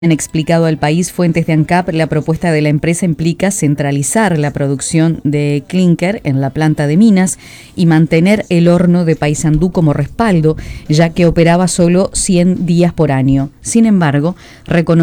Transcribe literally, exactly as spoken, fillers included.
Han explicado al país fuentes de ANCAP, la propuesta de la empresa implica centralizar la producción de clínker en la planta de Minas y mantener el horno de Paysandú como respaldo, ya que operaba solo cien días por año. Sin embargo, reconoció